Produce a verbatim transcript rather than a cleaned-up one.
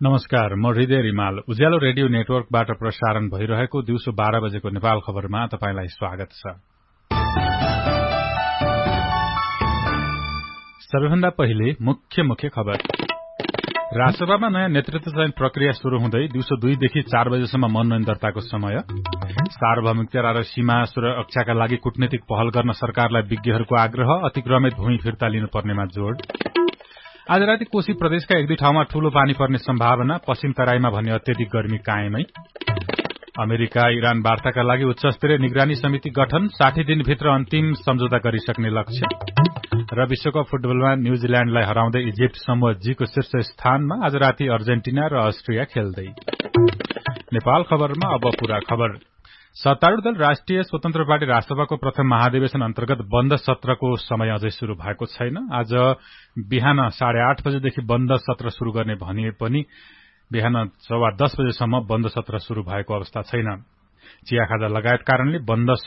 नमस्कार, म हृदय रिमाल। उज्यालो रेडियो नेटवर्कबाट प्रसारण भइरहेको दिउँसो बाह्र बजेको नेपाल खबरमा तपाईंलाई स्वागत छ। सबैभन्दा पहिले मुख्य मुख्य खबर। राष्ट्रसभामा नयाँ नेतृत्व चयन प्रक्रिया शुरू हुँदै दिउँसो दुईदेखि चार बजेसम्म मनोनयन दर्ताको समय। सार्वभौमिकता र सीमा सुरक्षाका लागि कूटनीतिक पहल गर्न सरकारलाई विज्ञहरूको आग्रह, अतिक्रमित भूमि फिर्ता लिनुपर्नेमा जोड़। आज राति कोशी प्रदेशका एक दुई ठाउँमा ठूलो पानी पर्ने सम्भावना, पश्चिम तराईमा भने अत्यधिक गर्मी कायमै। अमेरिका इरान वार्ताका लागि उच्चस्तरीय निगरानी समिति गठन, साठी दिनभित्र अन्तिम सम्झौता गरिसक्ने लक्ष्य। र विश्वकप फुटबलमा न्यूजील्याण्डलाई हराउँदै इजिप्ट समूह जी को शीर्ष स्थानमा। आज राति अर्जेन्टिना र अस्ट्रिया खेल्दै। नेपाल खबरमा अब पूरा खबर। सत्तारूढ़ दल राष्ट्रिय स्वतन्त्र पार्टी राष्ट्रसभाको प्रथम महाधिवेशन अन्तर्गत बन्द सत्रको समय अझै शुरू भएको छैन। आज बिहान साढे आठ बजेदेखि बन्द सत्र शुरू गर्ने भनिए पनि बिहान सवा दस बजेसम्म बन्द सत्र शुरू भएको अवस्था छैन। चिया खाजा लगायत कारणले बन्द